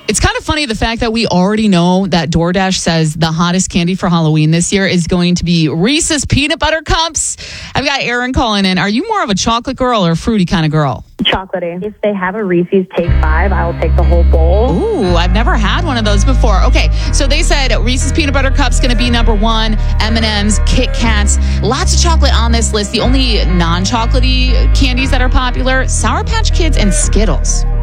It's kind of funny the fact that we already know that DoorDash says the hottest candy for Halloween this year is going to be Reese's Peanut Butter Cups. I've got Aaron calling in. Are you more of a chocolate girl or a fruity kind of girl? Chocolatey. If they have a Reese's Take 5, I will take the whole bowl. Ooh, I've never had one of those before. Okay, so they said Reese's Peanut Butter Cups going to be number one. M&M's, Kit Kats, lots of chocolate on this list. The only non-chocolatey candies that are popular, Sour Patch Kids and Skittles.